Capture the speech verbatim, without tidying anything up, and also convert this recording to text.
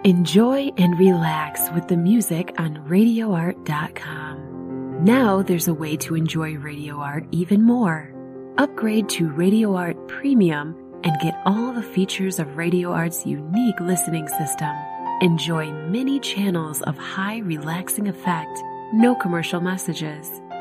Enjoy and relax with the music on radio art dot com. Now there's a way to enjoy Radio Art even more. Upgrade to Radio Art Premium and get all the features of Radio Art's unique listening system. Enjoy many channels of high relaxing effect, no commercial messages.